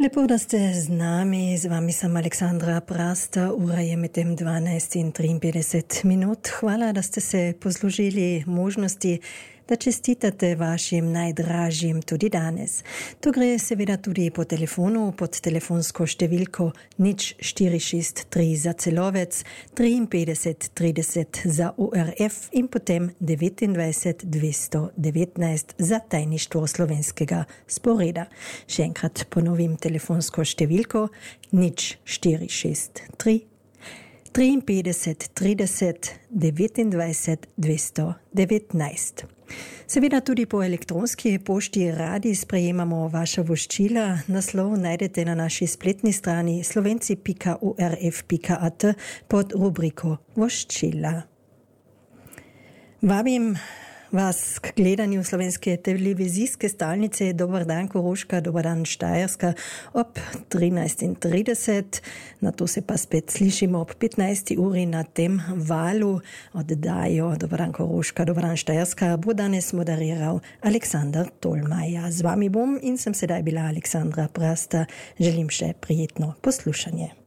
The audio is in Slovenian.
Lepo, da ste z nami, z vami sem Aleksandra Prasta, ura je medtem 12:53. Hvala, da ste se poslužili možnosti, da čestitate vašim najdražjim tudi danes. To gre seveda tudi po telefonu, pod telefonsko številko 0463 za Celovec, 53 30 za ORF in potem 29 219 za tajništvo slovenskega sporeda. Še enkrat ponovim telefonsko številko 0463 53 30 29 219. Seveda tudi po elektronski pošti radi sprejemamo vaša voščila. Naslov najdete na naši spletni strani slovenci.orf.at pod rubriko voščila. Vabim vas k gledanju slovenske televizijske stalnice Dobar dan Koroška, Dobar dan Štajerska ob 13:30. Na to se pa spet slišimo ob 15. uri na tem valu. Oddajo Dobar dan Koroška, Dobar dan Štajerska bo danes moderiral Aleksandar Tolmaja. Z vami bom in sem sedaj bila Aleksandra Prasta. Želim še prijetno poslušanje.